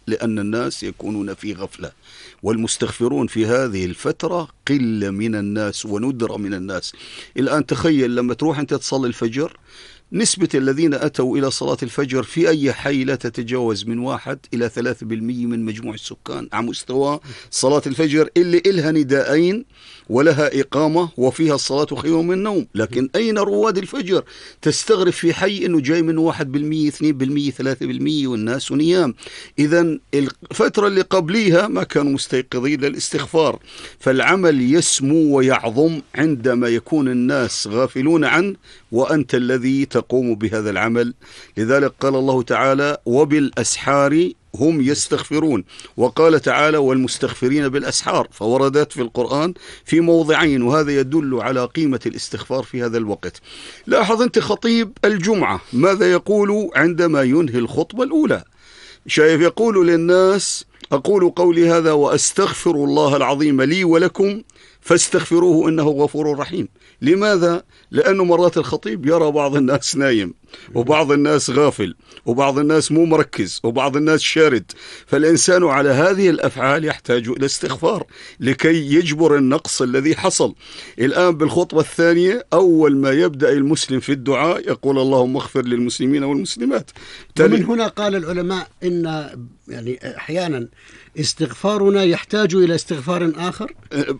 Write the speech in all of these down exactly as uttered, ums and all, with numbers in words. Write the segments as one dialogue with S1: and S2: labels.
S1: لأن الناس يكونون في غفلة، والمستغفرون في هذه الفترة قلة من الناس وندرة من الناس. الآن تخيل لما تروح أنت تصلي الفجر، نسبة الذين أتوا إلى صلاة الفجر في أي حي لا تتجاوز من واحد إلى ثلاثة بالمئة من مجموع السكان على مستوى صلاة الفجر، اللي إلها نداءين ولها إقامة وفيها الصلاة خير من النوم. لكن أين رواد الفجر؟ تستغرب في حي أنه جاي من واحد بالمئة، اثنين بالمئة، ثلاثة بالمئة، والناس نيام. إذن الفترة اللي قبليها ما كانوا مستيقظين للاستغفار، فالعمل يسمو ويعظم عندما يكون الناس غافلون عنه وأنت الذي تقوم بهذا العمل. لذلك قال الله تعالى: وبالأسحار هم يستغفرون. وقال تعالى: والمستغفرين بالأسحار. فوردت في القرآن في موضعين، وهذا يدل على قيمة الاستغفار في هذا الوقت. لاحظ أنت خطيب الجمعة ماذا يقول عندما ينهي الخطبة الأولى؟ شايف يقول للناس: أقول قولي هذا وأستغفر الله العظيم لي ولكم فاستغفروه إنه غفور رحيم. لماذا؟ لأنه مرات الخطيب يرى بعض الناس نايم، وبعض الناس غافل، وبعض الناس مو مركز، وبعض الناس شارد. فالإنسان على هذه الأفعال يحتاج إلى استغفار لكي يجبر النقص الذي حصل. الآن بالخطبة الثانية أول ما يبدأ المسلم في الدعاء يقول: اللهم اغفر للمسلمين والمسلمات.
S2: ومن هنا قال العلماء إن يعني أحيانا استغفارنا يحتاج إلى استغفار آخر.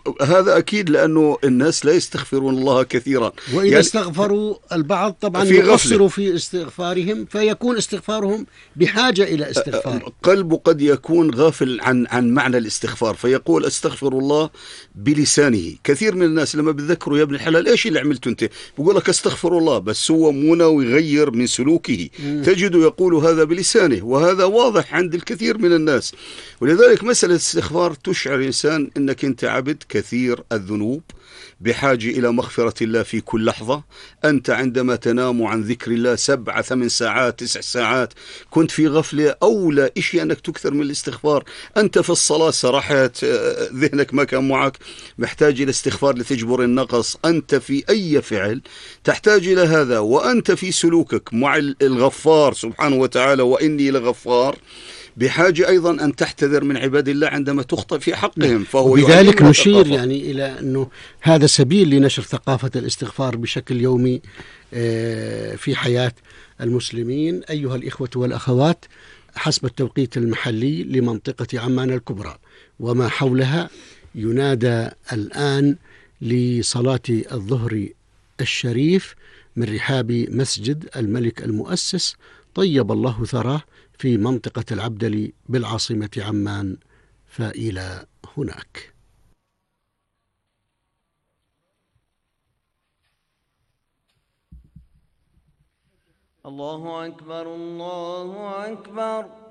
S1: هذا أكيد، لأنه الناس لا يستغفرون الله كثيرا،
S2: وإذا يعني استغفروا البعض طبعا يقصروا في استغفارهم، فيكون استغفارهم بحاجة إلى استغفار.
S1: قلبه قد يكون غافل عن عن معنى الاستغفار، فيقول أستغفر الله بلسانه. كثير من الناس لما بتذكروا يا ابن الحلال إيش اللي عملته أنت، بيقول لك أستغفر الله، بس هو مو ناوي يغير من سلوكه. م. تجده يقول هذا بلسانه، وهذا واضح عند الكثير من الناس. ولذلك مسألة الاستغفار تشعر الإنسان أنك أنت عبد كثير الذنوب بحاجة إلى مغفرة الله في كل لحظة. أنت عندما تنام عن ذكر الله سبع ثمان ساعات تسع ساعات كنت في غفلة، أولى إشي أنك تكثر من الاستغفار. أنت في الصلاة سرحت، ذهنك ما كان معك، محتاج إلى استغفار لتجبر النقص. أنت في أي فعل تحتاج إلى هذا، وأنت في سلوكك مع الغفار سبحانه وتعالى وإني لغفار، بحاجة أيضا أن تحتذر من عباد الله عندما تخطئ في حقهم. فهو
S2: لذلك نشير يعني إلى أنه هذا سبيل لنشر ثقافة الاستغفار بشكل يومي في حياة المسلمين. أيها الإخوة والأخوات، حسب التوقيت المحلي لمنطقة عمان الكبرى وما حولها ينادى الآن لصلاة الظهر الشريف من رحاب مسجد الملك المؤسس طيب الله ثراه في منطقة العبدلي بالعاصمة عمان، فإلى هناك.
S3: الله أكبر، الله أكبر.